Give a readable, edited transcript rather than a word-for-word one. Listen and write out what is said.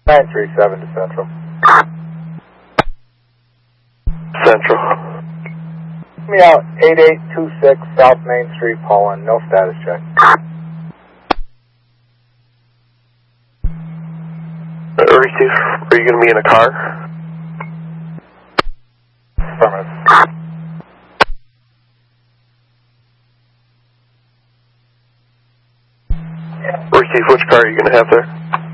937 to Central. Central. Me out 8826 South Main Street, Poland. No status check. Receive. Are you going to be in a car? Affirmative. Receive. Which car are you going to have there?